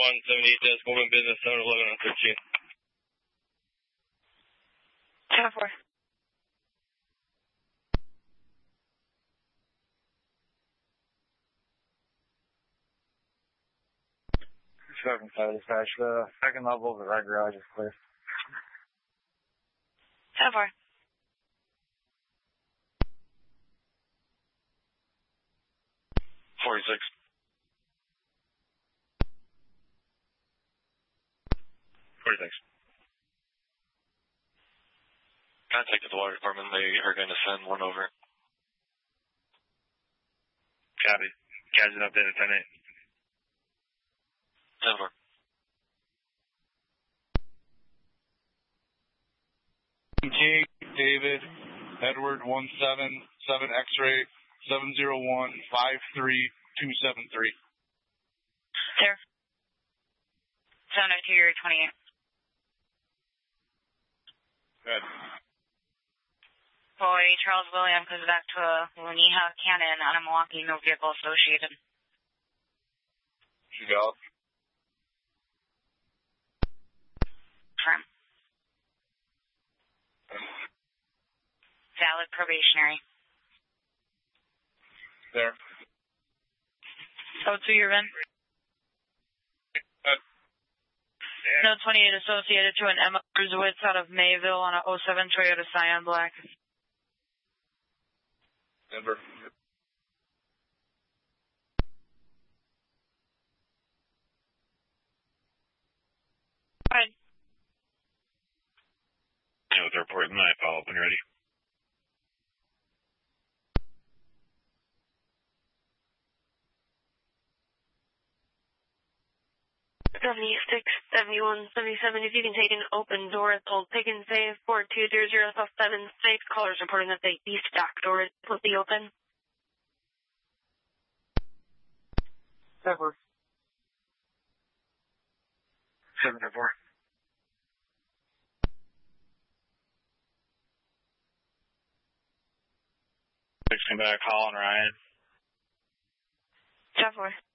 178 desk, open business 711 and 15. 10-4. 7-5 dispatch. The second level of the right garage is clear. 10-4. 46. 46. Contacted the water department. They are going to send one over. Copy. Guys, an update at 10-8. 10-4. Jake, David, Edward 177 X-ray 701-53273. There. 702, you're 28. Good. Boy, Charles William goes back to a Laniha Cannon on a Milwaukee, no vehicle associated. You go. Firm. Valid probationary. There. Oh, 2 you're in? No 28 associated to an Emma Cruzowitz out of Mayville on a 07 Toyota Scion Black. Denver. Fine. Yeah, with the report, and I follow up when you're ready. '76, 71, 77. If you can take an open door at Old Pickens Bay, 4200 South 76. Callers reporting that the east dock door will be open. 7-4. 7-4. 6 come back, Colin, Ryan. 10-4.